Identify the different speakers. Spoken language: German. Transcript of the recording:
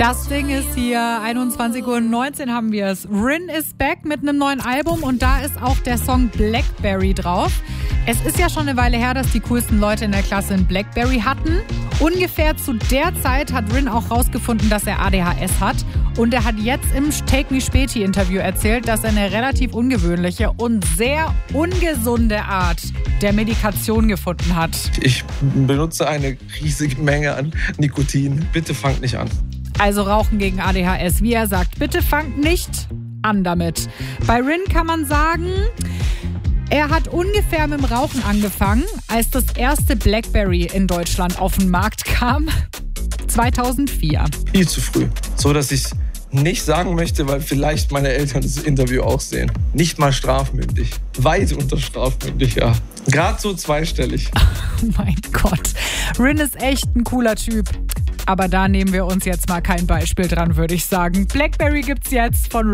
Speaker 1: Das Ding ist hier, 21:19 Uhr haben wir es. Rin is back mit einem neuen Album und da ist auch der Song Blackberry drauf. Es ist ja schon eine Weile her, dass die coolsten Leute in der Klasse ein Blackberry hatten. Ungefähr zu der Zeit hat Rin auch rausgefunden, dass er ADHS hat. Und er hat jetzt im Take Me Späti Interview erzählt, dass er eine relativ ungewöhnliche und sehr ungesunde Art der Medikation gefunden hat.
Speaker 2: Ich benutze eine riesige Menge an Nikotin. Bitte fangt nicht an.
Speaker 1: Also Rauchen gegen ADHS, wie er sagt, bitte fangt nicht an damit. Bei Rin kann man sagen, er hat ungefähr mit dem Rauchen angefangen, als das erste Blackberry in Deutschland auf den Markt kam. 2004.
Speaker 2: Viel zu früh. So, dass ich nicht sagen möchte, weil vielleicht meine Eltern das Interview auch sehen. Nicht mal strafmündig. Weit unter strafmündig, ja. Gerade so zweistellig.
Speaker 1: Oh mein Gott. Rin ist echt ein cooler Typ. Aber da nehmen wir uns jetzt mal kein Beispiel dran, würde ich sagen. Blackberry gibt's jetzt von